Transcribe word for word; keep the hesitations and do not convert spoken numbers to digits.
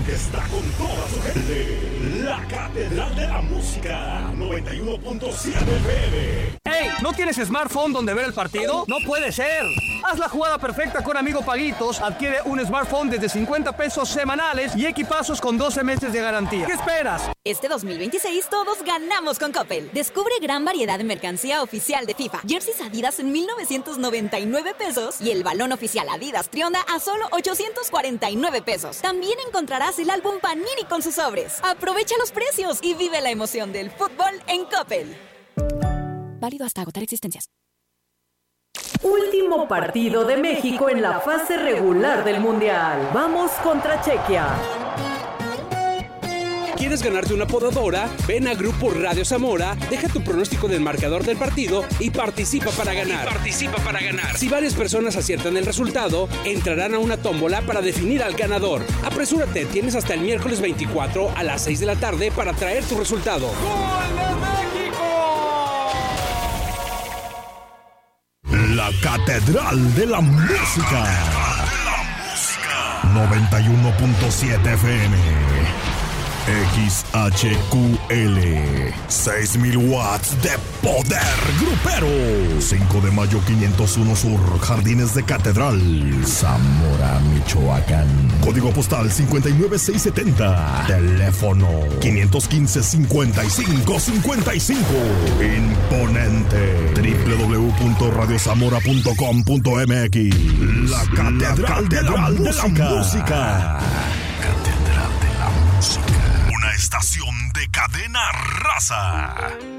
que está con toda su gente. La Catedral de la Música, noventa y uno punto siete F M. ¡Ey! ¿No tienes smartphone donde ver el partido? ¡No puede ser! Haz la jugada perfecta con Amigo Paguitos. Adquiere un smartphone desde cincuenta pesos semanales y equipazos con doce meses de garantía. ¿Qué esperas? Este dos mil veintiséis todos ganamos con Coppel. Descubre gran variedad de mercancía oficial de FIFA. Jerseys Adidas en mil novecientos noventa y nueve pesos y el balón oficial Adidas Trionda a solo ochocientos cuarenta y nueve pesos. También encontrarás el álbum Panini con sus sobres. Aprovecha los precios y vive la emoción del fútbol en Coppel. Válido hasta agotar existencias. Último partido de México en la fase regular del Mundial. Vamos contra Chequia. ¿Quieres ganarte una podadora? Ven a Grupo Radio Zamora, deja tu pronóstico del marcador del partido y participa para ganar. Y participa para ganar. Si varias personas aciertan el resultado, entrarán a una tómbola para definir al ganador. Apresúrate, tienes hasta el miércoles veinticuatro a las seis de la tarde para traer tu resultado. ¡Gol de México! La Catedral de la Música. noventa y uno punto siete F M. X H Q L, seis mil watts de poder grupero. cinco de mayo quinientos uno Sur, Jardines de Catedral, Zamora, Michoacán. Código postal cincuenta y nueve seis setenta. Teléfono quinientos quince cincuenta y cinco cincuenta y cinco. Imponente. doble u doble u doble u punto radio zamora punto com punto m x. La Catedral, La Catedral de, la de la Música. Catedral de la Música. Una estación de Cadena Raza.